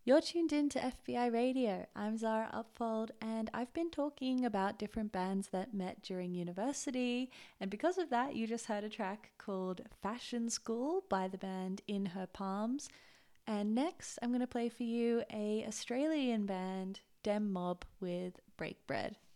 You're tuned in to FBI Radio. I'm Zara Upfold, and I've been talking about different bands that met during university. And because of that, you just heard a track called Fashion School by the band In Her Palms. And next, I'm going to play for you a Australian band, Dem Mob, with Break Bread.